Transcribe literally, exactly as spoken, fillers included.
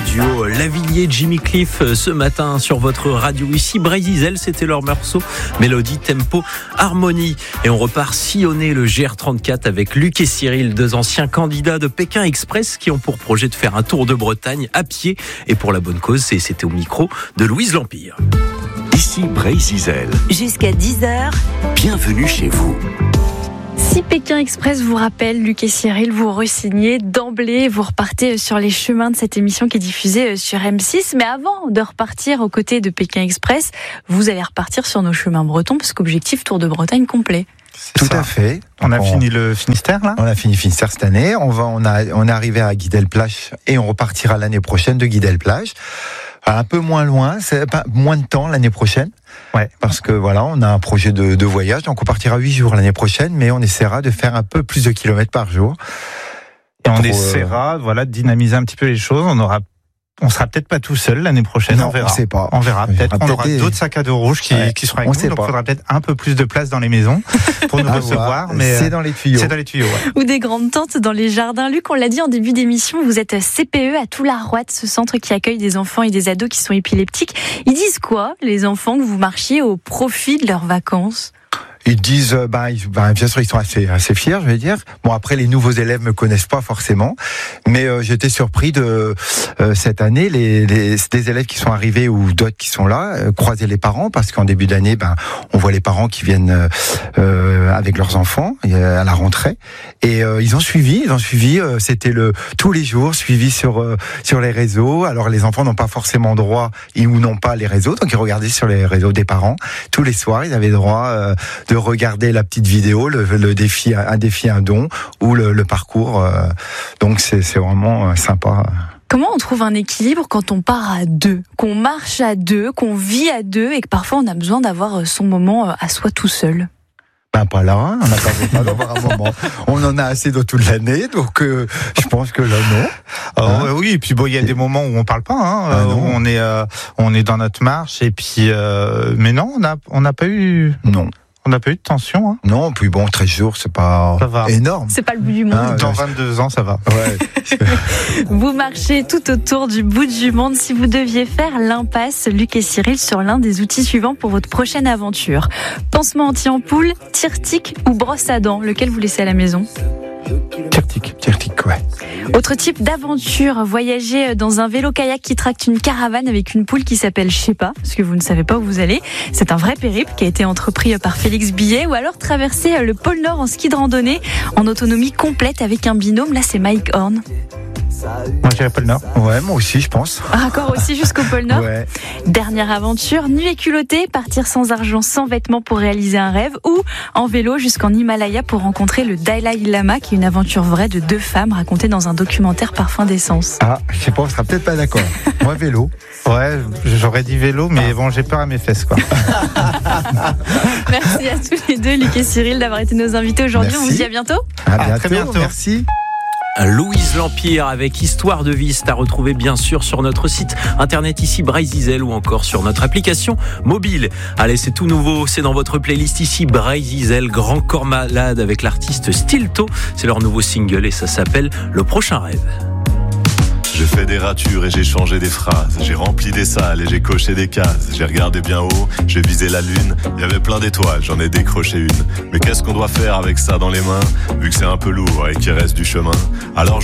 duo Lavilliers Jimmy Cliff ce matin sur votre radio. Ici Brésil, c'était leur morceau mélodie, tempo, harmonie. Et on repart sillonner le G R trente-quatre avec Luc et Cyril, deux anciens candidats de Pékin Express qui ont pour projet de faire un tour de Bretagne à pied. Et pour la bonne cause, et c'était au micro de Louise L'Empire. Ici Brésil. Jusqu'à dix heures. Bienvenue chez vous. Si Pékin Express vous rappelle, Luc et Cyril, vous re-signez d'emblée, vous repartez sur les chemins de cette émission qui est diffusée sur M six. Mais avant de repartir aux côtés de Pékin Express, vous allez repartir sur nos chemins bretons, parce qu'objectif Tour de Bretagne complet. C'est Tout ça. à fait. On a on, fini le Finistère, là ? On a fini Finistère cette année. On, va, on, a, on est arrivé à Guidel-Plage et on repartira l'année prochaine de Guidel-Plage. Un peu moins loin, c'est pas moins de temps l'année prochaine. Ouais. Parce que voilà, on a un projet de, de voyage, donc on partira huit jours l'année prochaine, mais on essaiera de faire un peu plus de kilomètres par jour. Et on pour, essaiera, euh... voilà, de dynamiser un petit peu les choses. On aura On sera peut-être pas tout seul l'année prochaine, non, on verra. On sait pas. On verra peut-être. On, on aura des... d'autres sacs à dos rouges qui, ouais, qui seront avec nous, donc il faudra peut-être un peu plus de place dans les maisons pour nous recevoir. Mais c'est dans les tuyaux. C'est dans les tuyaux, ouais. Ou des grandes tentes dans les jardins. Luc, on l'a dit en début d'émission, vous êtes C P E à Toularoite, ce centre qui accueille des enfants et des ados qui sont épileptiques. Ils disent quoi, les enfants, que vous marchiez au profit de leurs vacances ? Ils disent, ben, ils, ben, bien sûr, ils sont assez, assez fiers, je vais dire. Bon, après, les nouveaux élèves me connaissent pas forcément, mais euh, j'étais surpris de euh, cette année, les, les des élèves qui sont arrivés ou d'autres qui sont là, euh, croiser les parents, parce qu'en début d'année, ben, on voit les parents qui viennent euh, avec leurs enfants euh, à la rentrée, et euh, ils ont suivi, ils ont suivi. Euh, c'était le tous les jours suivi sur euh, sur les réseaux. Alors, les enfants n'ont pas forcément droit ou n'ont pas les réseaux, donc ils regardaient sur les réseaux des parents tous les soirs. Ils avaient droit euh, de regarder la petite vidéo, le, le défi, un défi, un don, ou le, le parcours. Euh, donc c'est, c'est vraiment euh, sympa. Comment on trouve un équilibre quand on part à deux, qu'on marche à deux, qu'on vit à deux, et que parfois on a besoin d'avoir son moment à soi tout seul ? Ben pas là, hein. On n'a pas besoin d'avoir un moment. On en a assez de toute l'année, donc euh, je pense que là non. Hein? Euh, oui, et puis bon, il y a des moments où on parle pas, hein, ah, où on est, euh, on est dans notre marche, et puis, euh, mais non, on n'a, on n'a pas eu. Non. On n'a pas eu de tension, hein. Non, puis bon, treize jours, c'est pas énorme. C'est pas le bout du monde. Hein, dans vingt-deux ans, ça va. Ouais. Vous marchez tout autour du bout du monde. Si vous deviez faire l'impasse, Luc et Cyril, sur l'un des outils suivants pour votre prochaine aventure. Pansement anti-ampoule, tire-tic ou brosse à dents, lequel vous laissez à la maison ? Tire-tic, tire-tic, ouais. Autre type d'aventure, voyager dans un vélo-kayak qui tracte une caravane avec une poule qui s'appelle Shepa, parce que vous ne savez pas où vous allez. C'est un vrai périple qui a été entrepris par Félix Billet. Ou alors traverser le pôle Nord en ski de randonnée en autonomie complète avec un binôme. Là, c'est Mike Horn. Moi, j'irais pôle Nord. Ouais, moi aussi, je pense. Encore aussi jusqu'au pôle Nord. Ouais. Dernière aventure, nu et culotté, partir sans argent, sans vêtements pour réaliser un rêve, ou en vélo jusqu'en Himalaya pour rencontrer le Dalai Lama, qui est une aventure vraie de deux femmes racontée dans un documentaire Parfum d'essence. Ah, je sais pas, on sera peut-être pas d'accord. Moi, vélo. Ouais, j'aurais dit vélo, mais bon, j'ai peur à mes fesses, quoi. Merci à tous les deux, Luc et Cyril, d'avoir été nos invités aujourd'hui. Merci. On vous dit à bientôt. À bientôt. À très bientôt. Merci. Louise L'Empire avec Histoire de vie, c'est à retrouver bien sûr sur notre site internet ici Brésil ou encore sur notre application mobile. Allez, c'est tout nouveau, c'est dans votre playlist ici Brésil, Grand Corps Malade avec l'artiste Stilto. C'est leur nouveau single et ça s'appelle Le Prochain Rêve. J'ai fait des ratures et j'ai changé des phrases. J'ai rempli des salles et j'ai coché des cases. J'ai regardé bien haut, j'ai visé la lune. Il y avait plein d'étoiles, j'en ai décroché une. Mais qu'est-ce qu'on doit faire avec ça dans les mains, vu que c'est un peu lourd et qu'il reste du chemin? Alors je